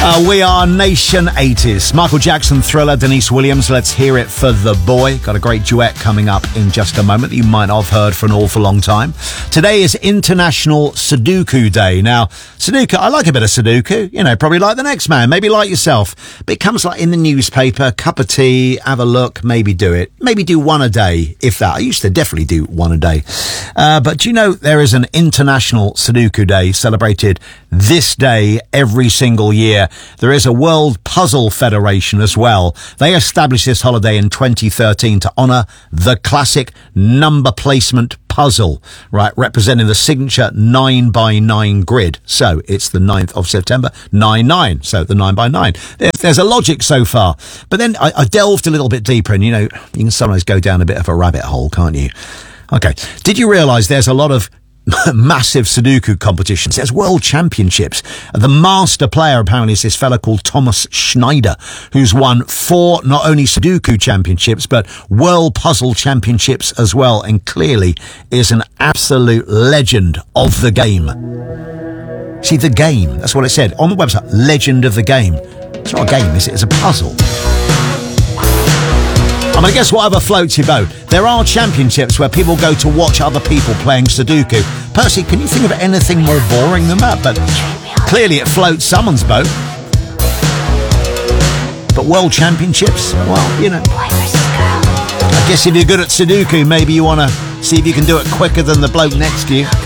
We are Nation 80s. Michael Jackson, Thriller, Denise Williams. Let's hear it for the boy. Got a great duet coming up in just a moment that you might not have heard for an awful long time. Today is International Sudoku Day. Now, Sudoku, I like a bit of Sudoku. You know, probably like the next man, maybe like yourself. But it comes like in the newspaper, cup of tea, have a look, maybe do it. Maybe do one a day, if that. I used to definitely do one a day. But do you know there is an International Sudoku Day celebrated this day every single year? There is a World Puzzle Federation as well. They established this holiday in 2013 to honour the classic number placement puzzle, right, representing the signature 9x9 grid. So it's the 9th of September, 9-9. So the 9x9. There's a logic so far. But then I delved a little bit deeper, and, you know, you can sometimes go down a bit of a rabbit hole, can't you? Okay. Did you realise there's a lot of massive Sudoku competitions? There's world championships. The master player apparently is this fella called Thomas Schneider, who's won 4 not only Sudoku championships but world puzzle championships as well, and clearly is an absolute legend of the game. See, the game, that's what it said on the website, legend of the game. It's not a game, is it? It's a puzzle. I'm going to guess whatever floats your boat. There are championships where people go to watch other people playing Sudoku. Percy, can you think of anything more boring than that? But clearly it floats someone's boat. But world championships? Well, you know. I guess if you're good at Sudoku, maybe you want to see if you can do it quicker than the bloke next to you.